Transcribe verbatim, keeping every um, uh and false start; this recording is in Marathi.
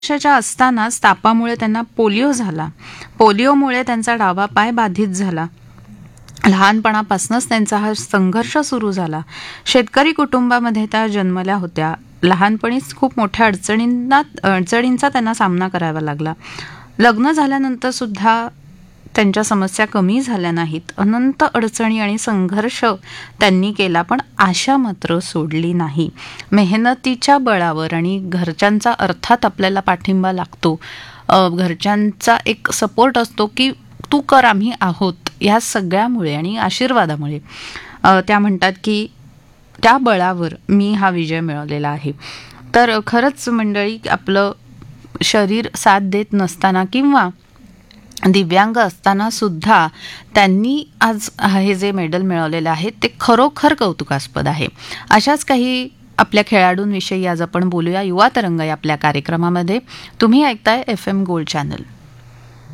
वर्षाच्या असतानाच तापामुळे त्यांना पोलिओ झाला. पोलिओमुळे त्यांचा डावा पाय बाधित झाला. लहानपणापासूनच त्यांचा हा संघर्ष सुरू झाला. शेतकरी कुटुंबामध्ये त्या जन्मल्या होत्या. लहानपणीच खूप मोठ्या अडचणींना अडचणींचा त्यांना सामना करावा लागला. लग्न झाल्यानंतर सुद्धा त्यांच्या समस्या कमी झाल्या नाहीत. अनंत अडचणी आणि संघर्ष त्यांनी केला, पण आशा मात्र सोडली नाही. मेहनतीच्या बळावर आणि घरच्यांचा अर्थात आपल्याला पाठिंबा लागतो, घरच्यांचा एक सपोर्ट असतो की तू कर, आम्ही आहोत, ह्या सगळ्यामुळे आणि आशीर्वादामुळे त्या म्हणतात की त्या बळावर मी हा विजय मिळवलेला आहे. तर खरंच मंडळी, आपलं शरीर साथ देत नसताना किंवा दिव्यांग असताना सुद्धा त्यांनी आज हे जे मेडल मिळवलेलं आहे ते खरोखर कौतुकास्पद आहे. अशाच काही आपल्या खेळाडूंविषयी आज आपण बोलूया युवा तरंग या आपल्या कार्यक्रमामध्ये. तुम्ही ऐकताय एफ एम गोल्ड चॅनल.